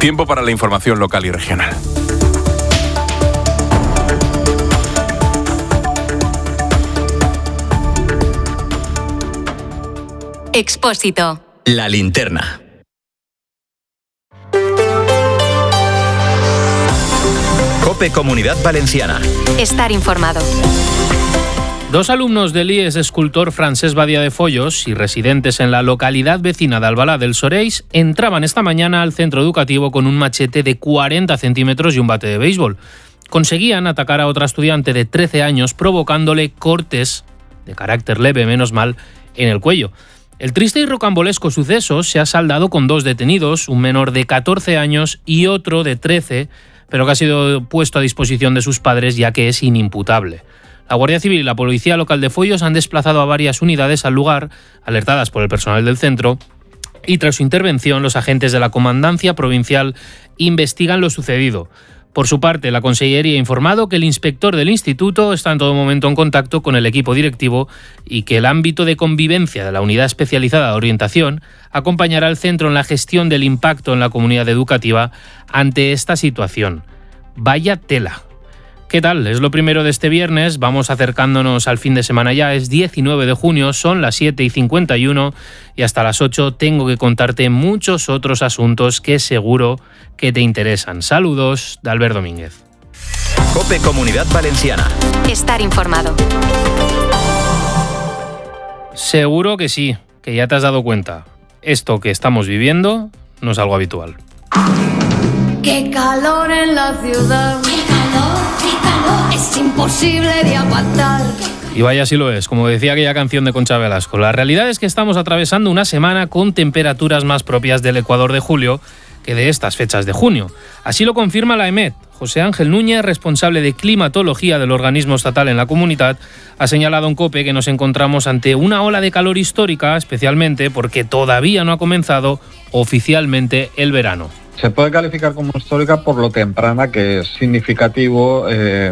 Tiempo para la información local y regional. Expósito. La linterna. COPE Comunidad Valenciana. Estar informado. Dos alumnos del IES escultor Francesc Badia de Follos y residentes en la localidad vecina de Albalá del Soreis entraban esta mañana al centro educativo con un machete de 40 centímetros y un bate de béisbol. Conseguían atacar a otra estudiante de 13 años provocándole cortes, de carácter leve menos mal, en el cuello. El triste y rocambolesco suceso se ha saldado con dos detenidos, un menor de 14 años y otro de 13, pero que ha sido puesto a disposición de sus padres ya que es inimputable. La Guardia Civil y la Policía Local de Follos han desplazado a varias unidades al lugar, alertadas por el personal del centro, y tras su intervención los agentes de la Comandancia Provincial investigan lo sucedido. Por su parte, la Consellería ha informado que el inspector del instituto está en todo momento en contacto con el equipo directivo y que el ámbito de convivencia de la Unidad Especializada de Orientación acompañará al centro en la gestión del impacto en la comunidad educativa ante esta situación. Vaya tela. ¿Qué tal? Es lo primero de este viernes, vamos acercándonos al fin de semana ya, es 19 de junio, son las 7:51 y hasta las 8 tengo que contarte muchos otros asuntos que seguro que te interesan. Saludos de Albert Domínguez. COPE Comunidad Valenciana. Estar informado. Seguro que sí, que ya te has dado cuenta. Esto que estamos viviendo no es algo habitual. ¡Qué calor en la ciudad! ¡Qué calor! Es imposible de aguantar. Y vaya si lo es, como decía aquella canción de Concha Velasco. La realidad es que estamos atravesando una semana con temperaturas más propias del Ecuador de julio que de estas fechas de junio. Así lo confirma la EMET. José Ángel Núñez, responsable de climatología del organismo estatal en la comunidad, ha señalado en COPE que nos encontramos ante una ola de calor histórica, especialmente porque todavía no ha comenzado oficialmente el verano. Se puede calificar como histórica por lo temprana que es significativo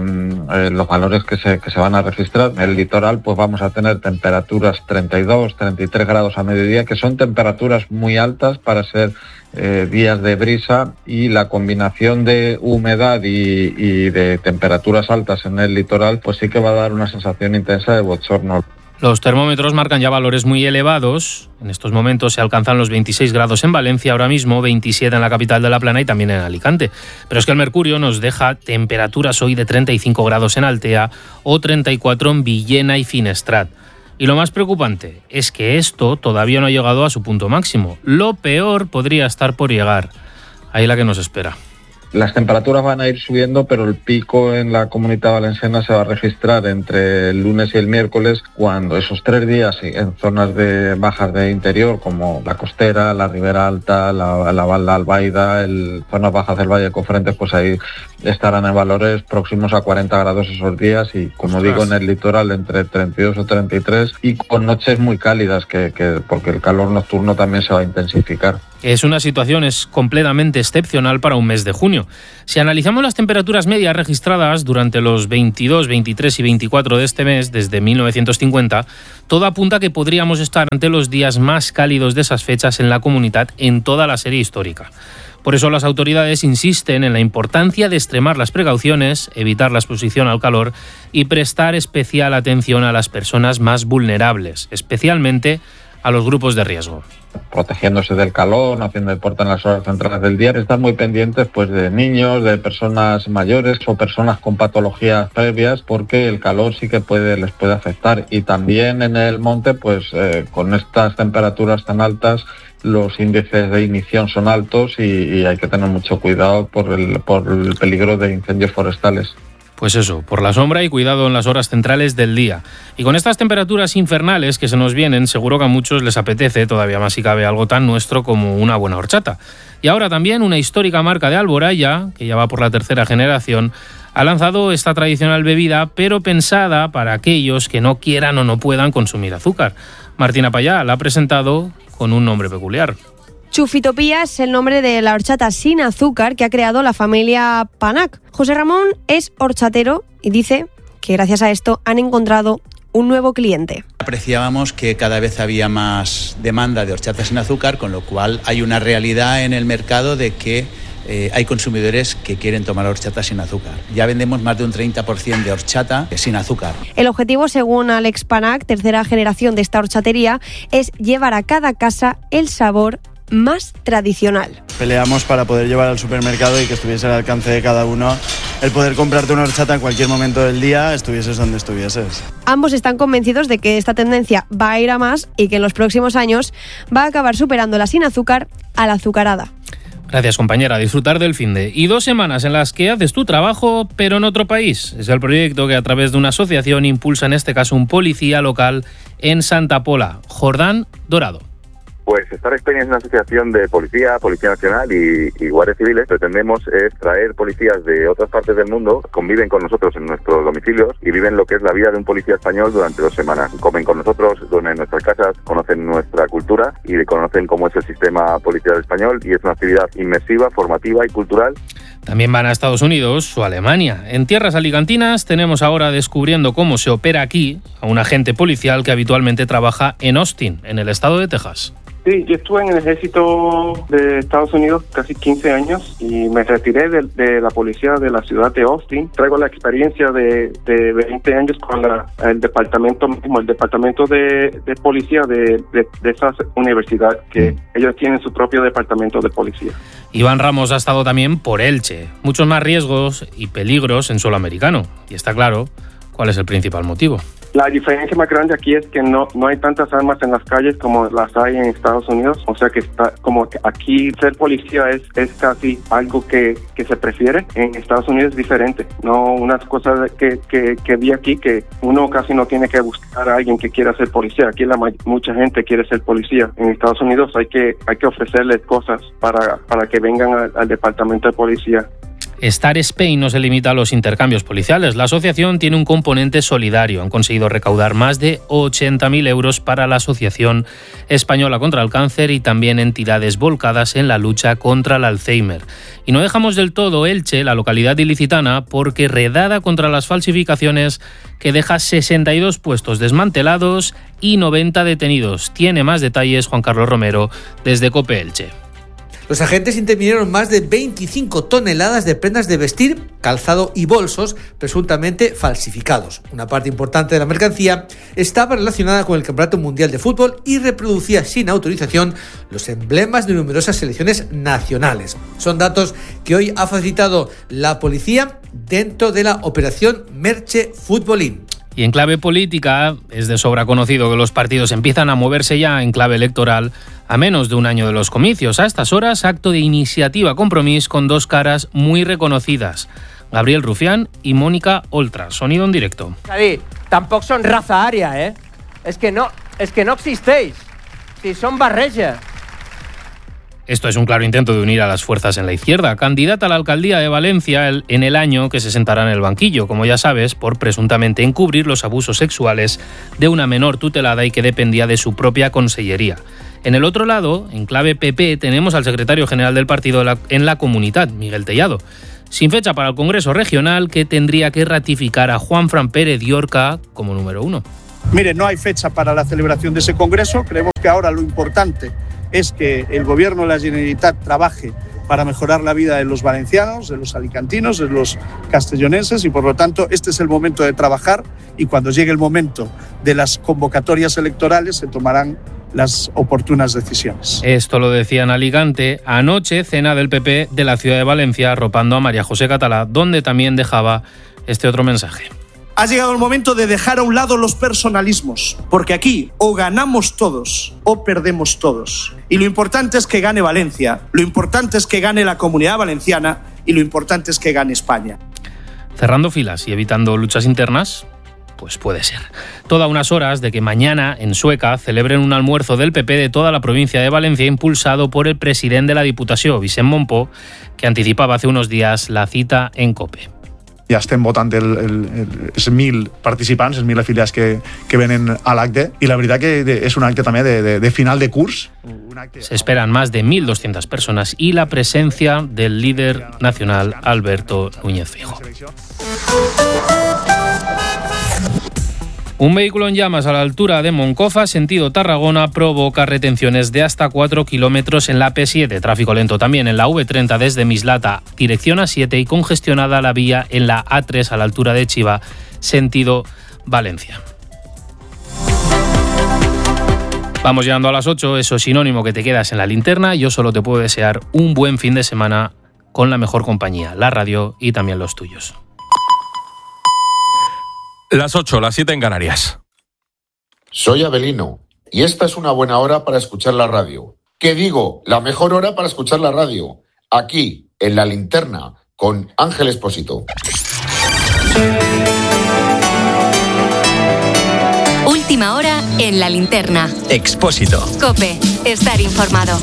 los valores que se van a registrar. En el litoral pues vamos a tener temperaturas 32, 33 grados a mediodía, que son temperaturas muy altas para ser días de brisa, y la combinación de humedad y de temperaturas altas en el litoral pues sí que va a dar una sensación intensa de bochorno. Los termómetros marcan ya valores muy elevados. En estos momentos se alcanzan los 26 grados en Valencia, ahora mismo 27 en la capital de La Plana y también en Alicante. Pero es que el mercurio nos deja temperaturas hoy de 35 grados en Altea o 34 en Villena y Finestrat. Y lo más preocupante es que esto todavía no ha llegado a su punto máximo. Lo peor podría estar por llegar. Ahí la que nos espera. Las temperaturas van a ir subiendo, pero el pico en la Comunidad Valenciana se va a registrar entre el lunes y el miércoles, cuando esos 3 días en zonas de bajas de interior, como la costera, la Ribera Alta, la Val de Albaida, zonas bajas del Valle de Cofrentes, pues ahí estarán en valores próximos a 40 grados esos días, y como digo, en el litoral entre 32 o 33, y con noches muy cálidas, porque el calor nocturno también se va a intensificar. Es una situación completamente excepcional para un mes de junio. Si analizamos las temperaturas medias registradas durante los 22, 23 y 24 de este mes, desde 1950, todo apunta a que podríamos estar ante los días más cálidos de esas fechas en la comunidad en toda la serie histórica. Por eso las autoridades insisten en la importancia de extremar las precauciones, evitar la exposición al calor y prestar especial atención a las personas más vulnerables, especialmente a los grupos de riesgo. Protegiéndose del calor, no haciendo deporte en las horas centrales del día, estar muy pendientes pues de niños, de personas mayores o personas con patologías previas, porque el calor sí que les puede afectar. Y también en el monte, pues con estas temperaturas tan altas, los índices de ignición son altos y hay que tener mucho cuidado por el peligro de incendios forestales. Pues eso, por la sombra y cuidado en las horas centrales del día. Y con estas temperaturas infernales que se nos vienen, seguro que a muchos les apetece, todavía más si cabe, algo tan nuestro como una buena horchata. Y ahora también una histórica marca de Alboraya, que ya va por la 3ª generación, ha lanzado esta tradicional bebida, pero pensada para aquellos que no quieran o no puedan consumir azúcar. Martina Payá la ha presentado con un nombre peculiar. Chufitopía es el nombre de la horchata sin azúcar que ha creado la familia Panac. José Ramón es horchatero y dice que gracias a esto han encontrado un nuevo cliente. Apreciábamos que cada vez había más demanda de horchata sin azúcar, con lo cual hay una realidad en el mercado de que hay consumidores que quieren tomar horchata sin azúcar. Ya vendemos más de un 30% de horchata sin azúcar. El objetivo, según Alex Panac, tercera generación de esta horchatería, es llevar a cada casa el sabor más tradicional. Peleamos para poder llevar al supermercado y que estuviese al alcance de cada uno el poder comprarte una horchata en cualquier momento del día, estuvieses donde estuvieses. Ambos están convencidos de que esta tendencia va a ir a más y que en los próximos años va a acabar superando la sin azúcar a la azucarada. Gracias, compañera. A disfrutar del finde. Y 2 semanas en las que haces tu trabajo, pero en otro país. Es el proyecto que a través de una asociación impulsa en este caso un policía local en Santa Pola, Jordán Dorado. Pues Star Spain es una asociación de Policía Nacional y guardias civiles. Pretendemos es traer policías de otras partes del mundo, conviven con nosotros en nuestros domicilios y viven lo que es la vida de un policía español durante 2 semanas. Comen con nosotros, duermen en nuestras casas, conocen nuestra cultura y conocen cómo es el sistema policial español, y es una actividad inmersiva, formativa y cultural. También van a Estados Unidos o Alemania. En tierras alicantinas tenemos ahora descubriendo cómo se opera aquí a un agente policial que habitualmente trabaja en Austin, en el estado de Texas. Sí, yo estuve en el ejército de Estados Unidos casi 15 años y me retiré de la policía de la ciudad de Austin. Traigo la experiencia de 20 años con el departamento de policía de esa universidad, que ellos tienen su propio departamento de policía. Iván Ramos ha estado también por Elche. Muchos más riesgos y peligros en suelo americano. Y está claro cuál es el principal motivo. La diferencia más grande aquí es que no hay tantas armas en las calles como las hay en Estados Unidos. O sea que está como que aquí ser policía es casi algo que se prefiere. En Estados Unidos es diferente. No unas cosas que vi aquí, que uno casi no tiene que buscar a alguien que quiera ser policía. Aquí mucha gente quiere ser policía. En Estados Unidos hay que ofrecerles cosas para que vengan al departamento de policía. Star Spain no se limita a los intercambios policiales. La asociación tiene un componente solidario. Han conseguido recaudar más de 80.000 euros para la Asociación Española contra el Cáncer y también entidades volcadas en la lucha contra el Alzheimer. Y no dejamos del todo Elche, la localidad ilicitana, porque redada contra las falsificaciones que deja 62 puestos desmantelados y 90 detenidos. Tiene más detalles Juan Carlos Romero desde COPE Elche. Los agentes intervinieron más de 25 toneladas de prendas de vestir, calzado y bolsos presuntamente falsificados. Una parte importante de la mercancía estaba relacionada con el Campeonato Mundial de Fútbol y reproducía sin autorización los emblemas de numerosas selecciones nacionales. Son datos que hoy ha facilitado la policía dentro de la operación Merche Futbolín. Y en clave política, es de sobra conocido que los partidos empiezan a moverse ya en clave electoral a menos de un año de los comicios. A estas horas, acto de Iniciativa Compromís con 2 caras muy reconocidas. Gabriel Rufián y Mónica Oltra. Sonido en directo. Tampoc són raza ària, eh? És que no existeix. Si són barreja. Esto es un claro intento de unir a las fuerzas en la izquierda. Candidata a la alcaldía de Valencia en el año que se sentará en el banquillo, como ya sabes, por presuntamente encubrir los abusos sexuales de una menor tutelada y que dependía de su propia consellería. En el otro lado, en clave PP, tenemos al secretario general del partido en la Comunitat, Miguel Tellado, sin fecha para el Congreso Regional, que tendría que ratificar a Juanfran Pérez Llorca como número 1. Mire, no hay fecha para la celebración de ese Congreso. Creemos que ahora lo importante es que el Gobierno de la Generalitat trabaje para mejorar la vida de los valencianos, de los alicantinos, de los castellonenses, y por lo tanto este es el momento de trabajar, y cuando llegue el momento de las convocatorias electorales se tomarán las oportunas decisiones. Esto lo decía en Alicante. Anoche, cena del PP de la ciudad de Valencia, arropando a María José Catalá, donde también dejaba este otro mensaje. Ha llegado el momento de dejar a un lado los personalismos, porque aquí o ganamos todos o perdemos todos. Y lo importante es que gane Valencia, lo importante es que gane la Comunidad Valenciana y lo importante es que gane España. Cerrando filas y evitando luchas internas, pues puede ser. Toda unas horas de que mañana en Sueca celebren un almuerzo del PP de toda la provincia de Valencia impulsado por el presidente de la Diputació, Vicent Mompó, que anticipaba hace unos días la cita en COPE. Ja estem votant els 1.000 participants, els 1.000 afiliats que venen a l'acte, i la veritat que és un acte també de final de curs. Se esperan más de 1.200 personas y la presencia del líder nacional Alberto Núñez Feijóo. Un vehículo en llamas a la altura de Moncofa, sentido Tarragona, provoca retenciones de hasta 4 kilómetros en la P7. Tráfico lento también en la V30 desde Mislata, dirección A7, y congestionada la vía en la A3 a la altura de Chiva, sentido Valencia. Vamos llegando a las 8, eso es sinónimo que te quedas en la linterna. Yo solo te puedo desear un buen fin de semana con la mejor compañía, la radio y también los tuyos. Las 8, las 7 en Canarias. Soy Abelino y esta es una buena hora para escuchar la radio. ¿Qué digo? La mejor hora para escuchar la radio. Aquí, en La Linterna, con Ángel Expósito. Última hora en La Linterna. Expósito. COPE. Estar informado.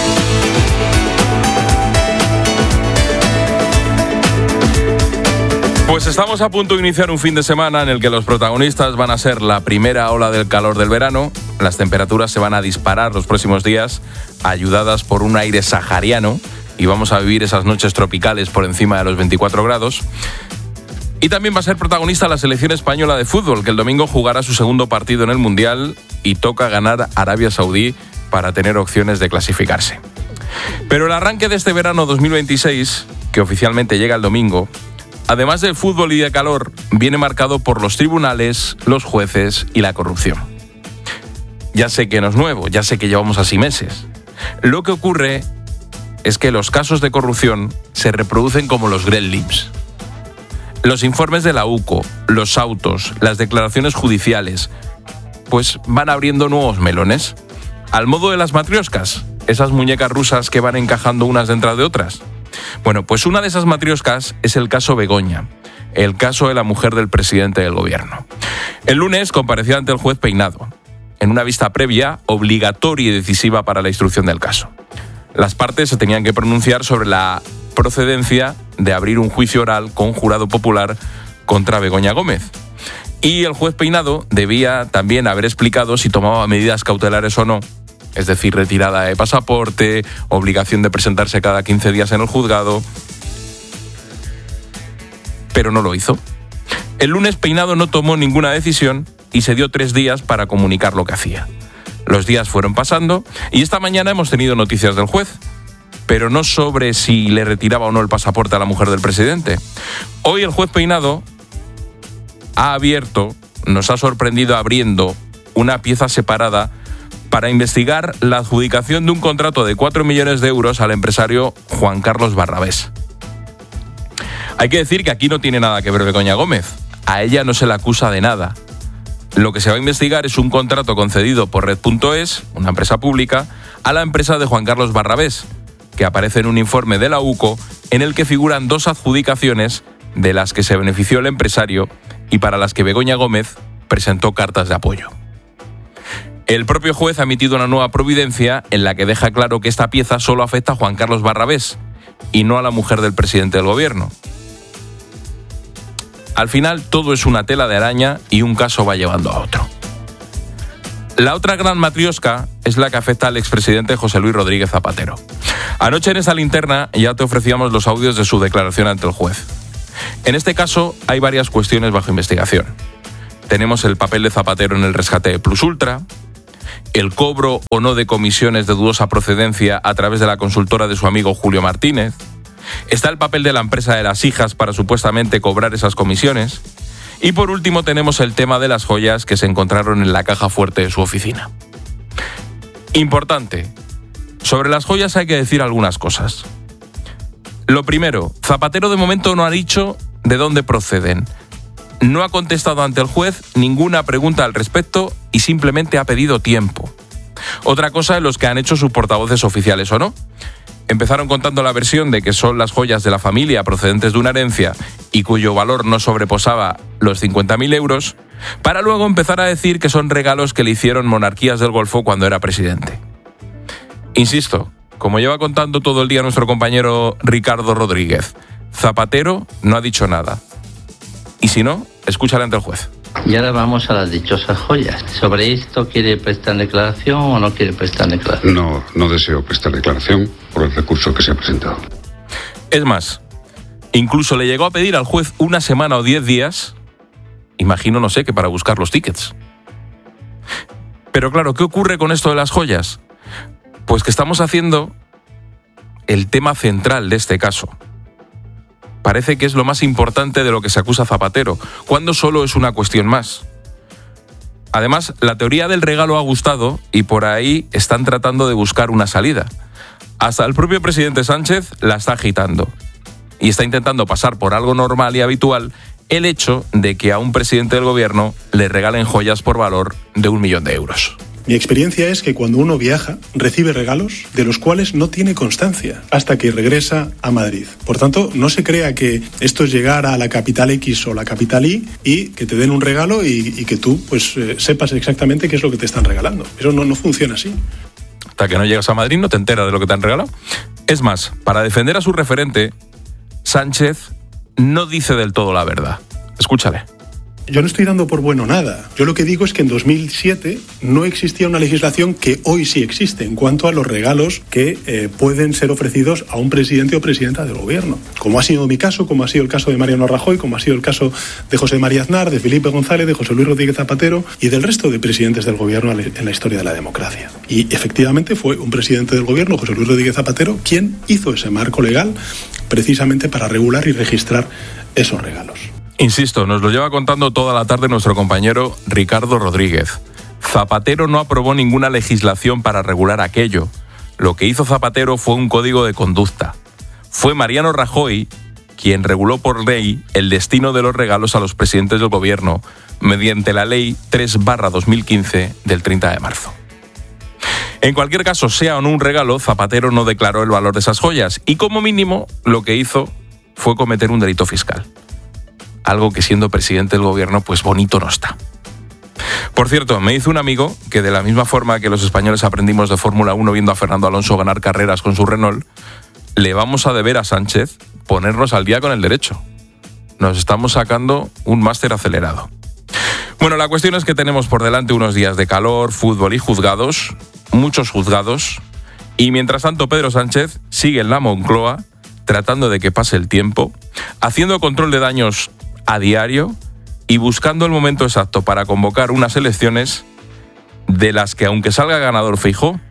Pues estamos a punto de iniciar un fin de semana en el que los protagonistas van a ser la primera ola del calor del verano. Las temperaturas se van a disparar los próximos días, ayudadas por un aire sahariano, y vamos a vivir esas noches tropicales por encima de los 24 grados. Y también va a ser protagonista la selección española de fútbol, que el domingo jugará su segundo partido en el Mundial y toca ganar a Arabia Saudí para tener opciones de clasificarse. Pero el arranque de este verano 2026, que oficialmente llega el domingo, además del fútbol y de calor, viene marcado por los tribunales, los jueces y la corrupción. Ya sé que no es nuevo, ya sé que llevamos así meses. Lo que ocurre es que los casos de corrupción se reproducen como los gremlins. Los informes de la UCO, los autos, las declaraciones judiciales, pues van abriendo nuevos melones. Al modo de las matrioscas, esas muñecas rusas que van encajando unas dentro de otras. Bueno, pues una de esas matrioscas es el caso Begoña, el caso de la mujer del presidente del gobierno. El lunes compareció ante el juez Peinado, en una vista previa, obligatoria y decisiva para la instrucción del caso. Las partes se tenían que pronunciar sobre la procedencia de abrir un juicio oral con jurado popular contra Begoña Gómez. Y el juez Peinado debía también haber explicado si tomaba medidas cautelares o no, es decir, retirada de pasaporte, obligación de presentarse cada 15 días en el juzgado. Pero no lo hizo. El lunes Peinado no tomó ninguna decisión y se dio 3 días para comunicar lo que hacía. Los días fueron pasando y esta mañana hemos tenido noticias del juez, pero no sobre si le retiraba o no el pasaporte a la mujer del presidente. Hoy el juez Peinado nos ha sorprendido abriendo una pieza separada para investigar la adjudicación de un contrato de 4 millones de euros al empresario Juan Carlos Barrabés. Hay que decir que aquí no tiene nada que ver Begoña Gómez. A ella no se le acusa de nada. Lo que se va a investigar es un contrato concedido por Red.es, una empresa pública, a la empresa de Juan Carlos Barrabés, que aparece en un informe de la UCO en el que figuran 2 adjudicaciones de las que se benefició el empresario y para las que Begoña Gómez presentó cartas de apoyo. El propio juez ha emitido una nueva providencia en la que deja claro que esta pieza solo afecta a Juan Carlos Barrabés y no a la mujer del presidente del gobierno. Al final todo es una tela de araña y un caso va llevando a otro. La otra gran matriosca es la que afecta al expresidente José Luis Rodríguez Zapatero. Anoche en esta linterna ya te ofrecíamos los audios de su declaración ante el juez. En este caso hay varias cuestiones bajo investigación. Tenemos el papel de Zapatero en el rescate de Plus Ultra, el cobro o no de comisiones de dudosa procedencia a través de la consultora de su amigo Julio Martínez, está el papel de la empresa de las hijas para supuestamente cobrar esas comisiones, y por último tenemos el tema de las joyas que se encontraron en la caja fuerte de su oficina. Importante, sobre las joyas hay que decir algunas cosas. Lo primero, Zapatero de momento no ha dicho de dónde proceden. No ha contestado ante el juez ninguna pregunta al respecto y simplemente ha pedido tiempo. Otra cosa es los que han hecho sus portavoces oficiales o no. Empezaron contando la versión de que son las joyas de la familia procedentes de una herencia y cuyo valor no sobreposaba los 50.000 euros, para luego empezar a decir que son regalos que le hicieron monarquías del Golfo cuando era presidente. Insisto, como lleva contando todo el día nuestro compañero Ricardo Rodríguez, Zapatero no ha dicho nada. Y si no, escúchale ante el juez. Y ahora vamos a las dichosas joyas. ¿Sobre esto quiere prestar declaración o no quiere prestar declaración? No deseo prestar declaración por el recurso que se ha presentado. Es más, incluso le llegó a pedir al juez una semana o 10 días Imagino, no sé, que para buscar los tickets. Pero claro, ¿qué ocurre con esto de las joyas? Pues que estamos haciendo el tema central de este caso. Parece que es lo más importante de lo que se acusa a Zapatero, cuando solo es una cuestión más. Además, la teoría del regalo ha gustado y por ahí están tratando de buscar una salida. Hasta el propio presidente Sánchez la está agitando y está intentando pasar por algo normal y habitual el hecho de que a un presidente del gobierno le regalen joyas por valor de 1 millón de euros. Mi experiencia es que cuando uno viaja, recibe regalos de los cuales no tiene constancia hasta que regresa a Madrid. Por tanto, no se crea que esto es llegar a la capital X o la capital Y y que te den un regalo y que tú sepas exactamente qué es lo que te están regalando. Eso no funciona así. Hasta que no llegas a Madrid no te enteras de lo que te han regalado. Es más, para defender a su referente, Sánchez no dice del todo la verdad. Escúchale. Yo no estoy dando por bueno nada. Yo lo que digo es que en 2007 no existía una legislación que hoy sí existe en cuanto a los regalos que pueden ser ofrecidos a un presidente o presidenta del gobierno. Como ha sido mi caso, como ha sido el caso de Mariano Rajoy, como ha sido el caso de José María Aznar, de Felipe González, de José Luis Rodríguez Zapatero y del resto de presidentes del gobierno en la historia de la democracia. Y efectivamente fue un presidente del gobierno, José Luis Rodríguez Zapatero, quien hizo ese marco legal precisamente para regular y registrar esos regalos. Insisto, nos lo lleva contando toda la tarde nuestro compañero Ricardo Rodríguez. Zapatero no aprobó ninguna legislación para regular aquello. Lo que hizo Zapatero fue un código de conducta. Fue Mariano Rajoy quien reguló por ley el destino de los regalos a los presidentes del gobierno mediante la Ley 3/2015 del 30 de marzo. En cualquier caso, sea o no un regalo, Zapatero no declaró el valor de esas joyas y como mínimo lo que hizo fue cometer un delito fiscal. Algo que siendo presidente del gobierno pues bonito no está. Por cierto, me dice un amigo que de la misma forma que los españoles aprendimos de Fórmula 1 viendo a Fernando Alonso ganar carreras con su Renault, le vamos a deber a Sánchez ponernos al día con el derecho. Nos estamos sacando un máster acelerado. Bueno, la cuestión es que tenemos por delante unos días de calor, fútbol y juzgados, muchos juzgados, y mientras tanto Pedro Sánchez sigue en la Moncloa tratando de que pase el tiempo, haciendo control de daños a diario y buscando el momento exacto para convocar unas elecciones de las que, aunque salga ganador Feijóo,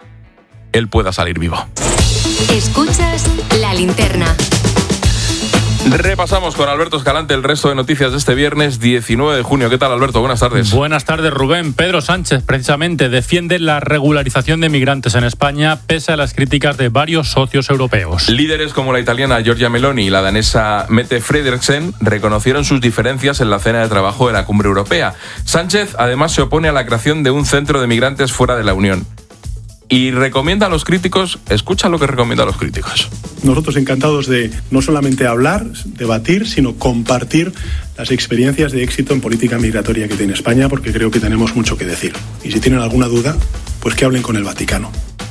él pueda salir vivo. Escuchas La Linterna. Repasamos con Alberto Escalante el resto de noticias de este viernes 19 de junio. ¿Qué tal, Alberto? Buenas tardes. Buenas tardes, Rubén. Pedro Sánchez, precisamente, defiende la regularización de migrantes en España pese a las críticas de varios socios europeos. Líderes como la italiana Giorgia Meloni y la danesa Mette Frederiksen reconocieron sus diferencias en la cena de trabajo de la Cumbre Europea. Sánchez, además, se opone a la creación de un centro de migrantes fuera de la Unión. Y recomienda a los críticos, escucha lo que recomienda a los críticos. Nosotros encantados de no solamente hablar, debatir, sino compartir las experiencias de éxito en política migratoria que tiene España, porque creo que tenemos mucho que decir. Y si tienen alguna duda, pues que hablen con el Vaticano.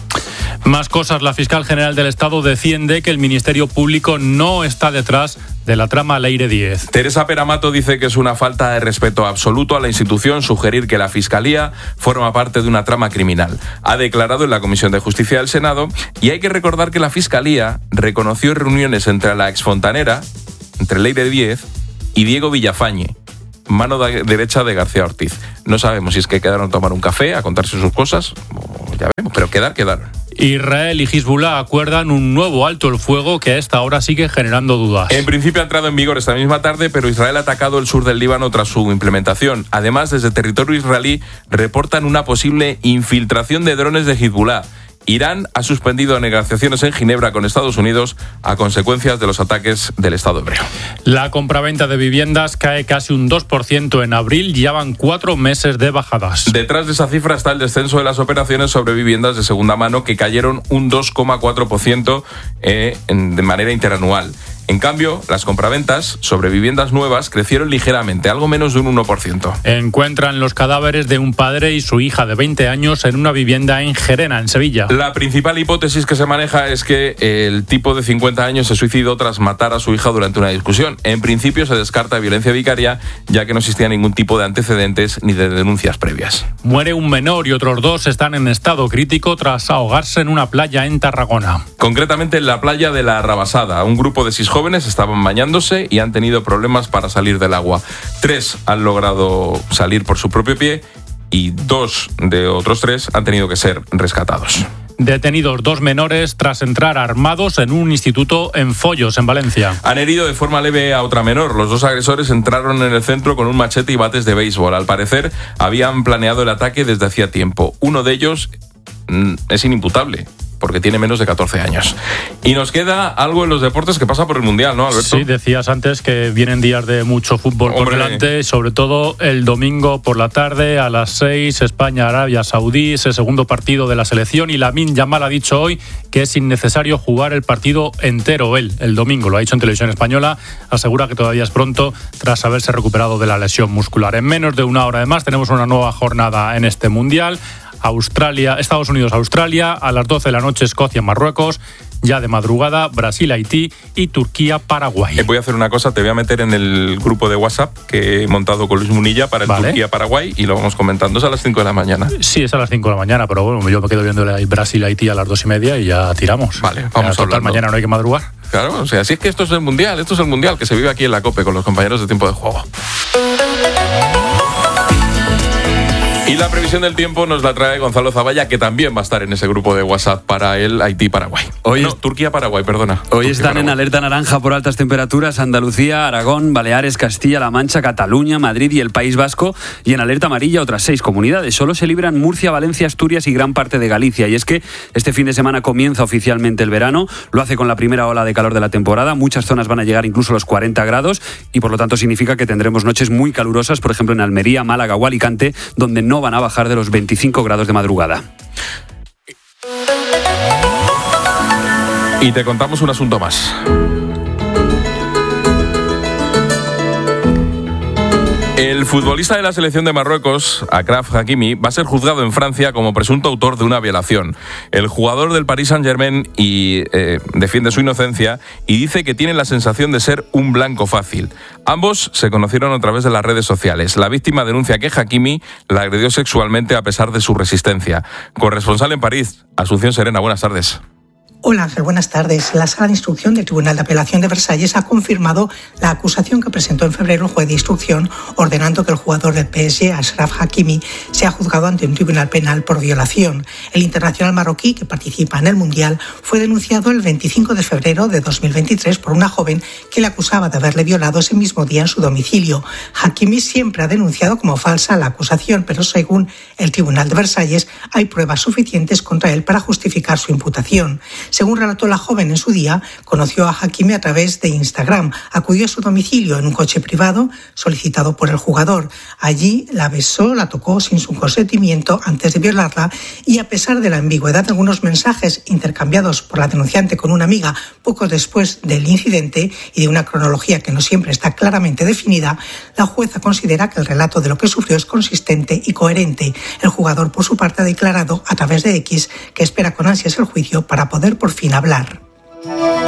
Más cosas. La fiscal general del Estado defiende que el Ministerio Público no está detrás de la trama Leire Díez. Teresa Peramato dice que es una falta de respeto absoluto a la institución sugerir que la Fiscalía forma parte de una trama criminal. Ha declarado en la Comisión de Justicia del Senado y hay que recordar que la Fiscalía reconoció reuniones entre la exfontanera, entre Leire Díez y Diego Villafañe, mano derecha de García Ortiz. No sabemos si es que quedaron a tomar un café, a contarse sus cosas, ya veremos, pero quedaron. Israel y Hezbollah acuerdan un nuevo alto el fuego que a esta hora sigue generando dudas. En principio ha entrado en vigor esta misma tarde, pero Israel ha atacado el sur del Líbano tras su implementación. Además, desde territorio israelí reportan una posible infiltración de drones de Hezbollah. Irán ha suspendido negociaciones en Ginebra con Estados Unidos a consecuencias de los ataques del Estado hebreo. La compraventa de viviendas cae casi un 2% en abril, ya van 4 meses de bajadas. Detrás de esa cifra está el descenso de las operaciones sobre viviendas de segunda mano, que cayeron un 2,4% de manera interanual. En cambio, las compraventas sobre viviendas nuevas crecieron ligeramente, algo menos de un 1%. Encuentran los cadáveres de un padre y su hija de 20 años en una vivienda en Gerena, en Sevilla. La principal hipótesis que se maneja es que el tipo de 50 años se suicidó tras matar a su hija durante una discusión. En principio se descarta violencia vicaria, ya que no existía ningún tipo de antecedentes ni de denuncias previas. Muere un menor y otros 2 están en estado crítico tras ahogarse en una playa en Tarragona. Concretamente en la playa de la Rabasada. Un grupo de 6 jóvenes estaban bañándose y han tenido problemas para salir del agua. 3 han logrado salir por su propio pie y 2 de otros 3 han tenido que ser rescatados. Detenidos 2 menores tras entrar armados en un instituto en Foyos, en Valencia. Han herido de forma leve a otra menor. Los 2 agresores entraron en el centro con un machete y bates de béisbol. Al parecer, habían planeado el ataque desde hacía tiempo. Uno de ellos es inimputable, porque tiene menos de 14 años. Y nos queda algo en los deportes que pasa por el Mundial, ¿no, Alberto? Sí, decías antes que vienen días de mucho fútbol por delante, sobre todo el domingo por la tarde a las 6, España-Arabia Saudí, ese segundo partido de la selección, y Lamine Yamal ha dicho hoy que es innecesario jugar el partido entero el domingo, lo ha dicho en Televisión Española, asegura que todavía es pronto tras haberse recuperado de la lesión muscular. En menos de una hora además tenemos una nueva jornada en este Mundial. Estados Unidos-Australia, a las 12 de la noche Escocia-Marruecos, ya de madrugada Brasil-Haití y Turquía-Paraguay. Voy a hacer una cosa, te voy a meter en el grupo de WhatsApp que he montado con Luis Munilla para el Turquía-Paraguay y lo vamos comentando. Es a las 5 de la mañana. Sí, es a las 5 de la mañana, pero bueno, yo me quedo viendo el Brasil-Haití a las 2:30 y ya tiramos. Vale, vamos a hablar. Mañana no hay que madrugar. Claro, o sea, si es que esto es el Mundial que se vive aquí en la COPE con los compañeros de Tiempo de Juego. Y la previsión del tiempo nos la trae Gonzalo Zavalla, que también va a estar en ese grupo de WhatsApp para el Haití-Paraguay. Turquía-Paraguay, perdona. Hoy están en alerta naranja por altas temperaturas Andalucía, Aragón, Baleares, Castilla-La Mancha, Cataluña, Madrid y el País Vasco. Y en alerta amarilla otras 6 comunidades. Solo se libran Murcia, Valencia, Asturias y gran parte de Galicia. Y es que este fin de semana comienza oficialmente el verano. Lo hace con la primera ola de calor de la temporada. Muchas zonas van a llegar incluso a los 40 grados. Y por lo tanto significa que tendremos noches muy calurosas, por ejemplo en Almería, Málaga o Alicante, donde no van a bajar de los 25 grados de madrugada. Y te contamos un asunto más. El futbolista de la selección de Marruecos, Achraf Hakimi, va a ser juzgado en Francia como presunto autor de una violación. El jugador del Paris Saint-Germain defiende su inocencia y dice que tiene la sensación de ser un blanco fácil. Ambos se conocieron a través de las redes sociales. La víctima denuncia que Hakimi la agredió sexualmente a pesar de su resistencia. Corresponsal en París, Asunción Serena, buenas tardes. Hola Ángel, buenas tardes. La Sala de Instrucción del Tribunal de Apelación de Versalles ha confirmado la acusación que presentó en febrero el juez de instrucción, ordenando que el jugador del PSG, Achraf Hakimi, sea juzgado ante un tribunal penal por violación. El internacional marroquí, que participa en el Mundial, fue denunciado el 25 de febrero de 2023 por una joven que le acusaba de haberle violado ese mismo día en su domicilio. Hakimi siempre ha denunciado como falsa la acusación, pero según el Tribunal de Versalles hay pruebas suficientes contra él para justificar su imputación. Según relató la joven en su día, conoció a Hakimi a través de Instagram. Acudió a su domicilio en un coche privado solicitado por el jugador. Allí la besó, la tocó sin su consentimiento antes de violarla y a pesar de la ambigüedad de algunos mensajes intercambiados por la denunciante con una amiga poco después del incidente y de una cronología que no siempre está claramente definida, la jueza considera que el relato de lo que sufrió es consistente y coherente. El jugador, por su parte, ha declarado a través de X que espera con ansias el juicio para poder por fin hablar.